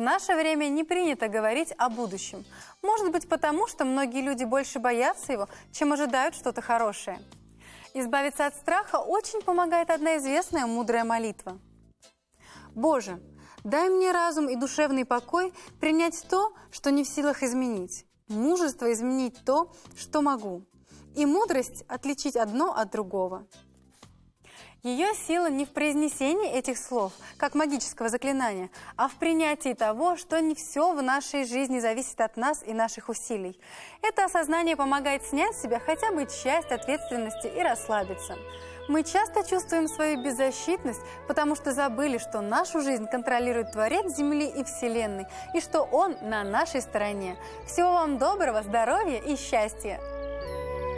наше время не принято говорить о будущем. Может быть, потому что многие люди больше боятся его, чем ожидают что-то хорошее. Избавиться от страха очень помогает одна известная мудрая молитва. «Боже, дай мне разум и душевный покой принять то, что не в силах изменить, мужество изменить то, что могу, и мудрость отличить одно от другого». Ее сила не в произнесении этих слов, как магического заклинания, а в принятии того, что не все в нашей жизни зависит от нас и наших усилий. Это осознание помогает снять с себя хотя бы часть ответственности и расслабиться. Мы часто чувствуем свою беззащитность, потому что забыли, что нашу жизнь контролирует Творец Земли и Вселенной, и что Он на нашей стороне. Всего вам доброго, здоровья и счастья!